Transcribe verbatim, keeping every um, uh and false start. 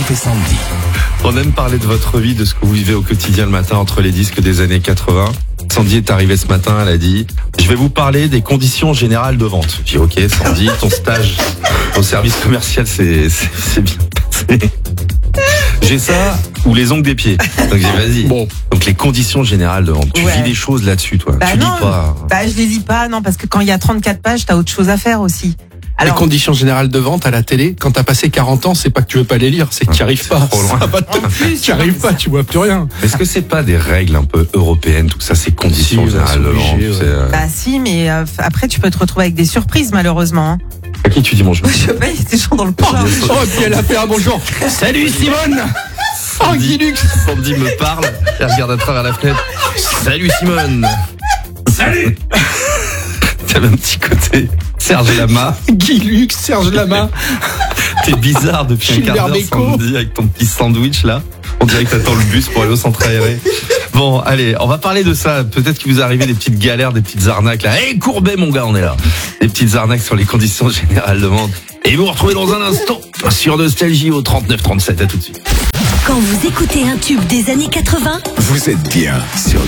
et Sandy. On aime parler de votre vie, de ce que vous vivez au quotidien le matin entre les disques des années quatre-vingts. Sandy est arrivée ce matin, elle a dit « Je vais vous parler des conditions générales de vente ». J'ai dit « Ok Sandy, ton stage au service commercial, c'est, c'est, c'est bien passé. J'ai ça ou les ongles des pieds. » Donc j'ai dit « Vas-y. » Bon. Donc les conditions générales de vente. Tu Ouais. vis des choses là-dessus, toi. Bah tu non, lis pas. Bah je les lis pas, non, parce que quand il y a trente-quatre pages, t'as autre chose à faire aussi. Alors, les conditions générales de vente à la télé, quand t'as passé quarante ans, c'est pas que tu veux pas les lire, c'est que tu n'y arrives pas. trop loin. Ça va te- En plus, tu n'y arrives pas, tu vois plus rien. Est-ce que c'est pas des règles un peu européennes, tout ça, ces conditions Si, générales de c'est vente obligé, c'est, ouais. euh, bah si, mais euh, après tu peux te retrouver avec des surprises malheureusement. hein. À qui tu dis bonjour? Je sais pas, il y a des gens dans le coin. Oh, et puis elle a fait un bonjour. Salut Simone. Oh, Sandy, Guilux. Sandy me parle, elle regarde à travers la fenêtre. Salut Simone. Salut. T'avais un petit côté Serge Lama. Guilux, Serge Lama. T'es bizarre depuis un Gilbert quart d'heure, Bécaud. Sandy, avec ton petit sandwich là. On dirait que t'attends le bus pour aller au centre aéré. Bon, allez, on va parler de ça. Peut-être qu'il vous est arrivé des petites galères, des petites arnaques là. Hé, Courbet, mon gars, on est là. Des petites arnaques sur les conditions générales de vente. Et vous vous retrouvez dans un instant sur Nostalgie au trente-neuf trente-sept. À tout de suite. Quand vous écoutez un tube des années quatre-vingts, Vous êtes bien sur